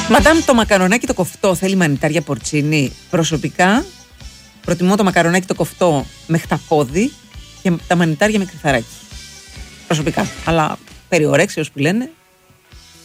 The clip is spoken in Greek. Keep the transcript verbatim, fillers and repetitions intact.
Μαντάμ, το μακαρονάκι το κοφτό θέλει μανιτάρια πορτσίνι. Προσωπικά προτιμώ το μακαρονάκι το κοφτό με χταπόδι και τα μανιτάρια με κρυθαράκι. Προσωπικά. Αλλά περί ορέξεως που λένε.